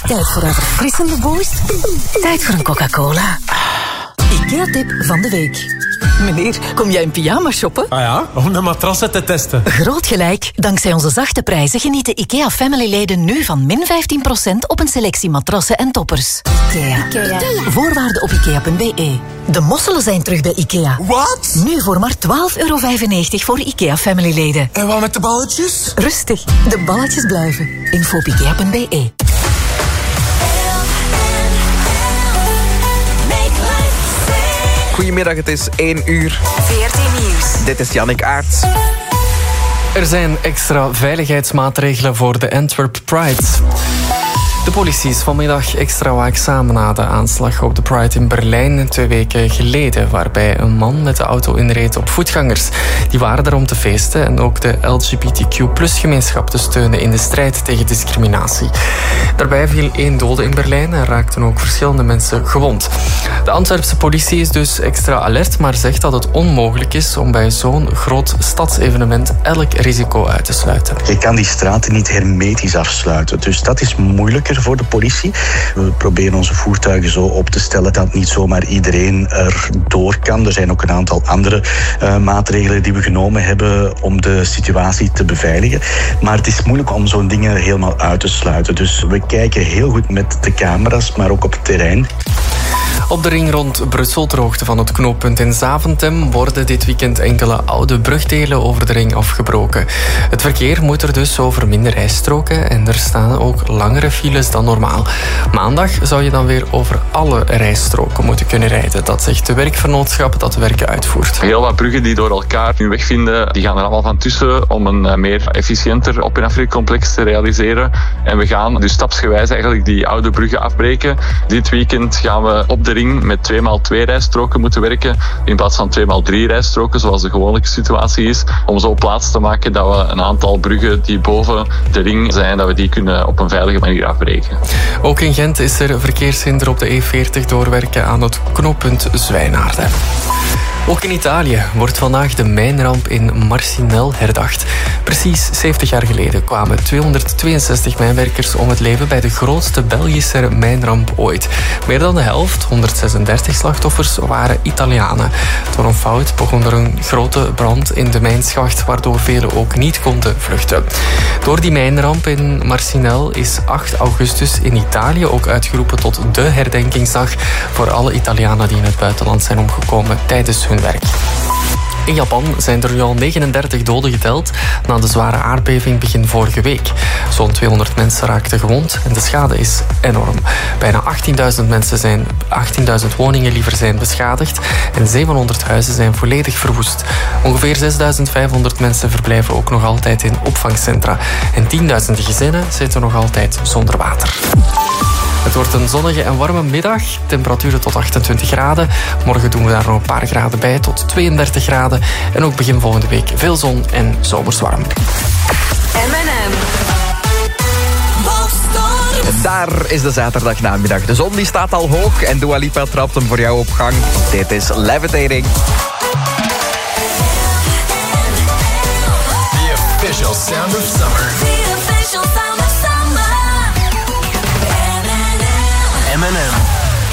Tijd voor een verfrissende boost. Tijd voor een Coca-Cola. IKEA-tip van de week. Meneer, kom jij in pyjama shoppen? Ah ja, om de matrassen te testen. Groot gelijk. Dankzij onze zachte prijzen genieten IKEA Family-leden nu van min 15% op een selectie matrassen en toppers. IKEA. Voorwaarden op IKEA.be. De mosselen zijn terug bij IKEA. Wat? Nu voor maar €12,95 voor IKEA Family-leden. En wat met de balletjes? Rustig, de balletjes blijven. Info op IKEA.be. Goedemiddag, het is 1 uur. 14 Nieuws. Dit is Jannik Aerts. Er zijn extra veiligheidsmaatregelen voor de Antwerp Pride. De politie is vanmiddag extra waakzaam na de aanslag op de Pride in Berlijn 2 weken geleden, waarbij een man met de auto inreed op voetgangers. Die waren er om te feesten en ook de LGBTQ+-gemeenschap te steunen in de strijd tegen discriminatie. Daarbij viel 1 dode in Berlijn en raakten ook verschillende mensen gewond. De Antwerpse politie is dus extra alert, maar zegt dat het onmogelijk is om bij zo'n groot stadsevenement elk risico uit te sluiten. Je kan die straten niet hermetisch afsluiten, dus dat is moeilijker voor de politie. We proberen onze voertuigen zo op te stellen dat niet zomaar iedereen er door kan. Er zijn ook een aantal andere maatregelen die we genomen hebben om de situatie te beveiligen. Maar het is moeilijk om zo'n dingen helemaal uit te sluiten. Dus we kijken heel goed met de camera's, maar ook op het terrein. Op de ring rond Brussel, ter hoogte van het knooppunt in Zaventem, worden dit weekend enkele oude brugdelen over de ring afgebroken. Het verkeer moet er dus over minder rijstroken en er staan ook langere files dan normaal. Maandag zou je dan weer over alle rijstroken moeten kunnen rijden. Dat zegt de werkvernootschap dat de werken uitvoert. Heel wat bruggen die door elkaar hun weg vinden, die gaan er allemaal van tussen om een meer efficiënter op- en afritcomplex te realiseren. En we gaan dus stapsgewijs eigenlijk die oude bruggen afbreken. Dit weekend gaan we op de ring met 2x2 rijstroken moeten werken in plaats van 2x3 rijstroken zoals de gewone situatie is. Om zo plaats te maken dat we een aantal bruggen die boven de ring zijn, dat we die kunnen op een veilige manier afbreken. Ook in Gent is er verkeershinder op de E40 doorwerken aan het knooppunt Zwijnaarden. Ook in Italië wordt vandaag de mijnramp in Marcinelle herdacht. Precies 70 jaar geleden kwamen 262 mijnwerkers om het leven bij de grootste Belgische mijnramp ooit. Meer dan de helft, 136 slachtoffers, waren Italianen. Door een fout begon er een grote brand in de mijnschacht, waardoor velen ook niet konden vluchten. Door die mijnramp in Marcinelle is 8 augustus in Italië ook uitgeroepen tot de herdenkingsdag voor alle Italianen die in het buitenland zijn omgekomen tijdens hun werk. In Japan zijn er nu al 39 doden geteld na de zware aardbeving begin vorige week. Zo'n 200 mensen raakten gewond en de schade is enorm. Bijna 18.000 woningen zijn beschadigd en 700 huizen zijn volledig verwoest. Ongeveer 6.500 mensen verblijven ook nog altijd in opvangcentra en tienduizenden gezinnen zitten nog altijd zonder water. Het wordt een zonnige en warme middag. Temperaturen tot 28 graden. Morgen doen we daar nog een paar graden bij, tot 32 graden. En ook begin volgende week veel zon en zomers warm. M&M. Daar is de zaterdagnamiddag. De zon die staat al hoog en Dua Lipa trapt hem voor jou op gang. Dit is Levitating. The official sound of summer.